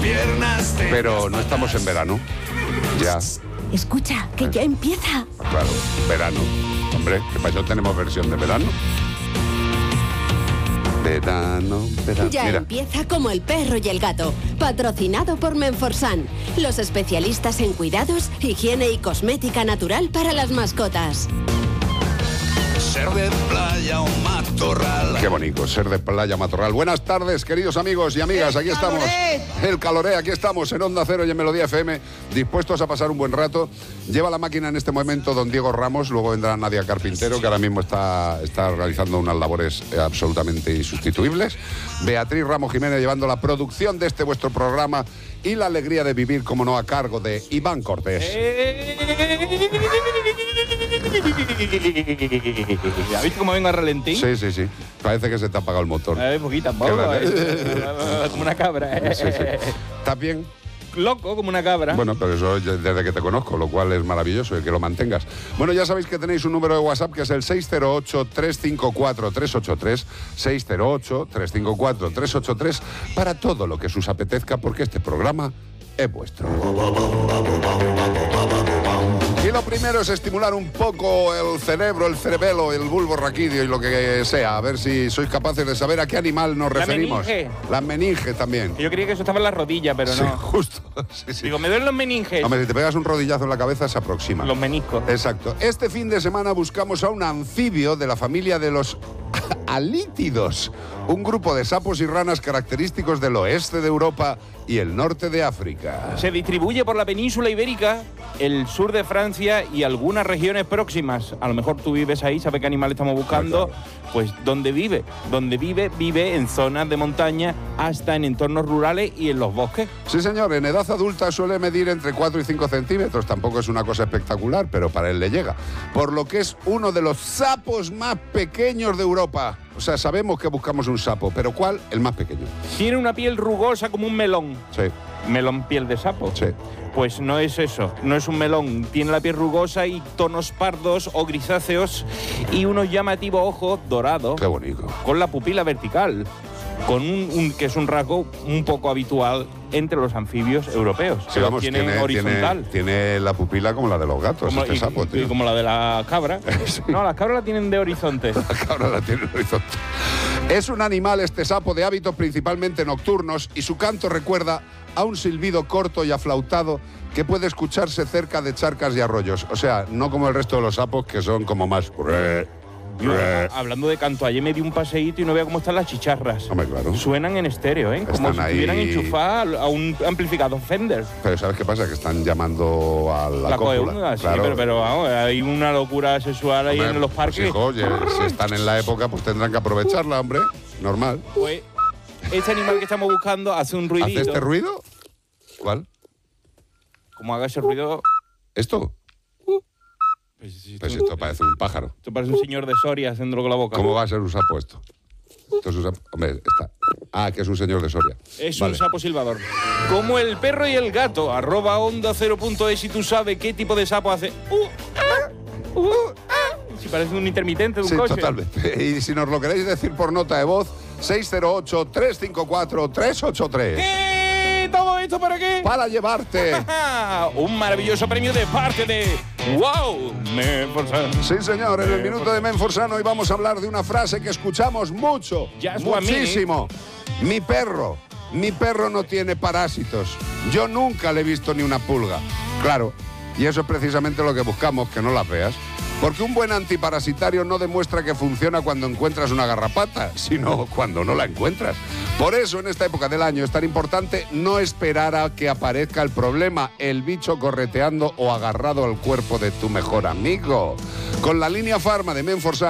Pero no estamos en verano. Ya. Escucha, que ya empieza. Claro, verano. Hombre, que para eso tenemos versión de verano. Verano. Ya Mira. empieza Como el perro y el gato, patrocinado por Menforsan, los especialistas en cuidados, higiene y cosmética natural para las mascotas. Ser de playa o matorral. Qué bonito, ser de playa matorral. Buenas tardes, queridos amigos y amigas. Aquí estamos. El caloré, aquí estamos en Onda Cero y en Melodía FM, dispuestos a pasar un buen rato. Lleva la máquina en este momento don Diego Ramos, luego vendrá Nadia Carpintero, que ahora mismo está realizando unas labores absolutamente insustituibles. Beatriz Ramos Jiménez llevando la producción de este vuestro programa y la alegría de vivir, como no, a cargo de Iván Cortés. ¿Has visto cómo vengo a ralentí? Sí. Parece que se te ha apagado el motor. Poquita, como una cabra. Sí. ¿Estás bien? Loco, como una cabra. Bueno, pero eso desde que te conozco, lo cual es maravilloso, el que lo mantengas. Bueno, ya sabéis que tenéis un número de WhatsApp que es el 608-354-383, 608-354-383, para todo lo que os apetezca, porque este programa es vuestro. Y lo primero es estimular un poco el cerebro, el cerebelo, el bulbo raquídeo y lo que sea. A ver si sois capaces de saber a qué animal nos referimos. Meninge. La meninge también. Yo creía que eso estaba en la rodilla, pero Sí, no. justo. Sí. Digo, me duelen los meninges. Hombre, si te pegas un rodillazo en la cabeza, se aproxima. Los meniscos. Exacto. Este fin de semana buscamos a un anfibio de la familia de los alítidos, un grupo de sapos y ranas característicos del oeste de Europa y el norte de África. Se distribuye por la península ibérica, el sur de Francia y algunas regiones próximas. A lo mejor tú vives ahí, sabes qué animal estamos buscando. Claro. Pues ¿dónde vive? Donde vive en zonas de montaña, hasta en entornos rurales y en los bosques. Sí, señor, en edad adulta suele medir entre 4 y 5 centímetros. Tampoco es una cosa espectacular, pero para él le llega. Por lo que es uno de los sapos más pequeños de Europa. O sea, sabemos que buscamos un sapo, pero ¿cuál? El más pequeño. Tiene una piel rugosa como un melón. Sí. Melón, piel de sapo. Sí. Pues no es eso, no es un melón. Tiene la piel rugosa y tonos pardos o grisáceos y unos llamativos ojos dorados. Qué bonito. Con la pupila vertical, con que es un rasgo un poco habitual entre los anfibios europeos. Sí, Que vamos, tienen horizontal. Tiene la pupila como la de los gatos, Como- este sapo, y tío. como la de la cabra. Sí. No, las cabras la tienen de horizonte. La cabra la tiene en el horizonte. Es un animal, este sapo, de hábitos principalmente nocturnos, y su canto recuerda a un silbido corto y aflautado que puede escucharse cerca de charcas y arroyos. O sea, no como el resto de los sapos, que son como más... Hablando de canto, ayer me di un paseíto y no vea cómo están las chicharras. Hombre, claro. Suenan en estéreo, ¿eh? Como Están si ahí. estuvieran enchufadas a un amplificador Fender. Pero ¿sabes qué pasa? Que están llamando a la cópula. coeúna, sí, Claro. pero vamos, hay una locura sexual ahí Hombre, en los parques. Pues, hijo, si están en la época, pues tendrán que aprovecharla, hombre. Normal. Pues este animal que estamos buscando hace un ruidito. ¿Hace este ruido? ¿Cuál? Como haga ese ruido, ¿Esto? Pues esto parece un pájaro. esto parece un señor de Soria haciéndolo con la boca. ¿Cómo va a ser un sapo esto? Esto es un sapo. Hombre, está. Ah, que es un señor de Soria. Es Vale. un sapo silbador. Como el perro y el gato, @onda0.es y tú sabes qué tipo de sapo hace. Si parece un intermitente de un Sí, coche. totalmente. Y si nos lo queréis decir por nota de voz, 608-354-383. ¿Qué? ¿Todo esto para qué? Para llevarte. Un maravilloso premio de parte de ¡Wow! Menforsan. Sí, señor, en el minuto de Menforsan hoy vamos a hablar de una frase que escuchamos mucho, Just muchísimo. Mi perro no tiene parásitos. Yo nunca le he visto ni una pulga. Claro, y eso es precisamente lo que buscamos, que no las veas. Porque un buen antiparasitario no demuestra que funciona cuando encuentras una garrapata, sino cuando no la encuentras. Por eso, en esta época del año, es tan importante no esperar a que aparezca el problema, el bicho correteando o agarrado al cuerpo de tu mejor amigo. Con la línea Pharma de Menforsan,